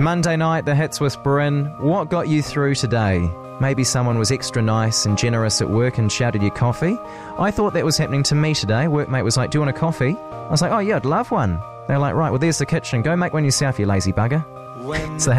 Monday night, the hits whisper in. What got you through today? Maybe someone was extra nice and generous at work and shouted you coffee. I thought that was happening to me today. Workmate was like, do you want a coffee? I was like, oh yeah, I'd love one. They were like, right, well there's the kitchen. Go make one yourself, you lazy bugger. So